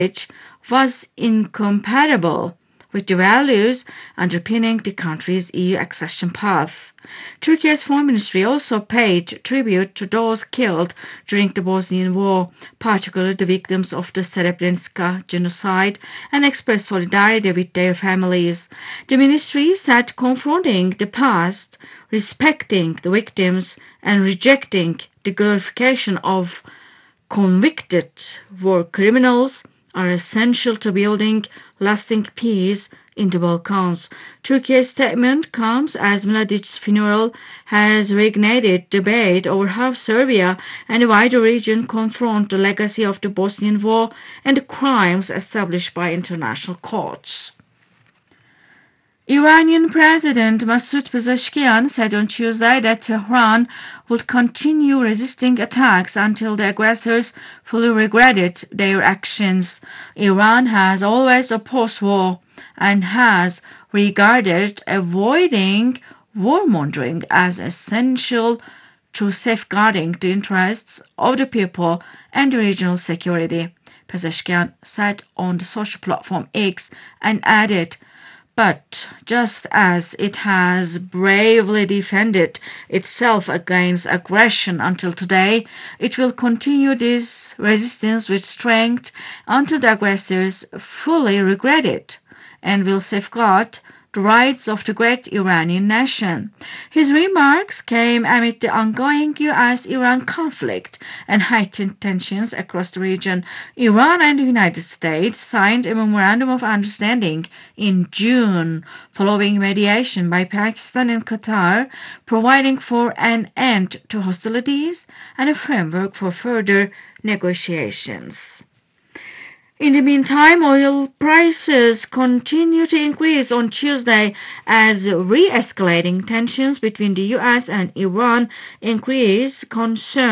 was incompatible with the values underpinning the country's EU accession path. Turkey's Foreign Ministry also paid tribute to those killed during the Bosnian War, particularly the victims of the Srebrenica genocide, and expressed solidarity with their families. The ministry said confronting the past, respecting the victims, and rejecting the glorification of convicted war criminals are essential to building lasting peace in the Balkans. Turkey's statement comes as Mladic's funeral has reignited debate over how Serbia and the wider region confront the legacy of the Bosnian War and the crimes established by international courts. Iranian President Masoud Pezeshkian said on Tuesday that Tehran would continue resisting attacks until the aggressors fully regretted their actions. Iran has always opposed war and has regarded avoiding warmongering as essential to safeguarding the interests of the people and regional security, Pezeshkian said on the social platform X and added, "But just as it has bravely defended itself against aggression until today, it will continue this resistance with strength until the aggressors fully regret it and will safeguard the rights of the great Iranian nation." His remarks came amid the ongoing US-Iran conflict and heightened tensions across the region. Iran and the United States signed a memorandum of understanding in June, following mediation by Pakistan and Qatar, providing for an end to hostilities and a framework for further negotiations. In the meantime, oil prices continue to increase on Tuesday as re-escalating tensions between the US and Iran increase concern